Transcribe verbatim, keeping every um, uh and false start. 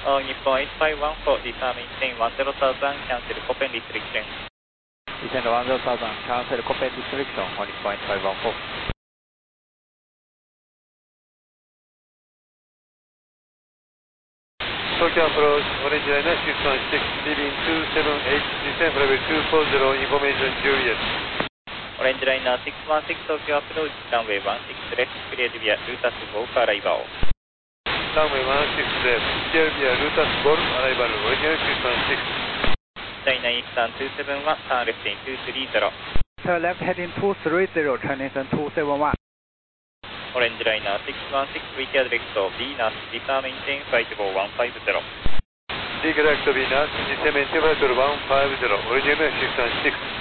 Uh, Nippon eight five one four, disarm maintain one zero thousand, cancel Copen restriction. Descend one zero thousand, cancel Copen restriction on Nippon eight five one four. Tokyo approach, Orange Liner six one six, leaving two seven eight, descend level two four zero, information Juliet. Orange Liner six one six, Tokyo approach, runway one six left, cleared via Lutas Golf arrival. Runway one six left, cleared via Lutas Golf arrival, Orange Liner six one six. China Eastern two seven one, turn left in two three zero. Turn left heading two three zero, China Eastern two seven one. Orange Liner six one six, weaker direct Venus, disarm maintain flight level one five zero. Weaker direct Venus, descend maintain flight level one five zero, Orange Liner six one six.